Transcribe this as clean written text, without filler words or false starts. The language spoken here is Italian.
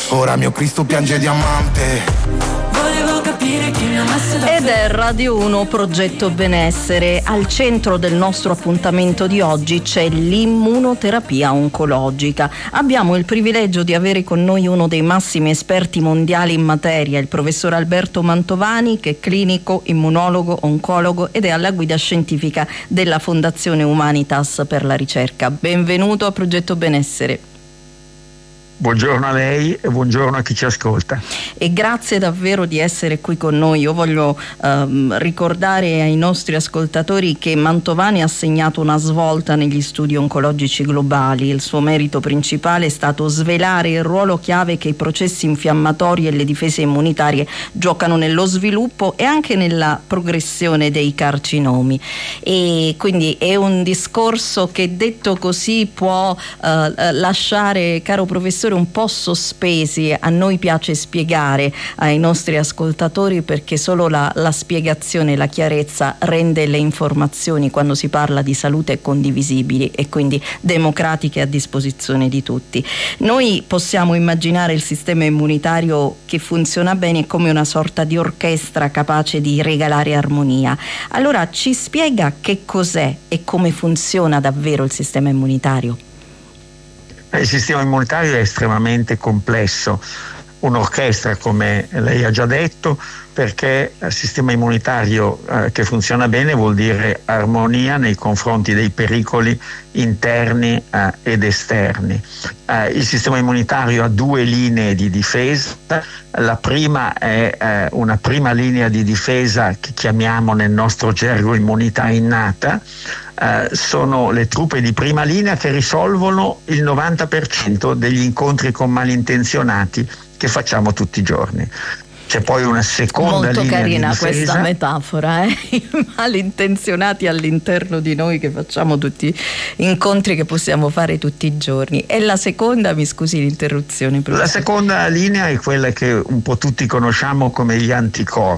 ora mio Cristo piange diamante. Volevo capire chi mi ha messo Ed è Radio 1 Progetto Benessere. Al centro del nostro appuntamento di oggi c'è l'immunoterapia oncologica. Abbiamo il privilegio di avere con noi uno dei massimi esperti mondiali in materia, il professor Alberto Mantovani, che è clinico, immunologo, oncologo ed è alla guida scientifica della Fondazione Humanitas per la ricerca. Benvenuto a Progetto Benessere. Buongiorno a lei e buongiorno a chi ci ascolta. E grazie davvero di essere qui con noi. Io voglio ricordare ai nostri ascoltatori che Mantovani ha segnato una svolta negli studi oncologici globali. Il suo merito principale è stato svelare il ruolo chiave che i processi infiammatori e le difese immunitarie giocano nello sviluppo e anche nella progressione dei carcinomi. E quindi è un discorso che, detto così, può lasciare, caro professore, un po' sospesi. A noi piace spiegare ai nostri ascoltatori, perché solo la spiegazione, la chiarezza rende le informazioni, quando si parla di salute, condivisibili e quindi democratiche, a disposizione di tutti. Noi possiamo immaginare il sistema immunitario che funziona bene come una sorta di orchestra capace di regalare armonia. Allora ci spiega che cos'è e come funziona davvero il sistema immunitario? Il sistema immunitario è estremamente complesso, un'orchestra, come lei ha già detto, perché il sistema immunitario che funziona bene vuol dire armonia nei confronti dei pericoli interni ed esterni. Il sistema immunitario ha due linee di difesa. La prima è una prima linea di difesa che chiamiamo nel nostro gergo immunità innata. Sono le truppe di prima linea che risolvono il 90% degli incontri con malintenzionati che facciamo tutti i giorni. C'è poi una seconda linea di difesa. Molto carina questa metafora, i malintenzionati all'interno di noi che facciamo tutti incontri che possiamo fare tutti i giorni. E la seconda, mi scusi l'interruzione, professore. La seconda linea è quella che un po' tutti conosciamo come gli anticorpi.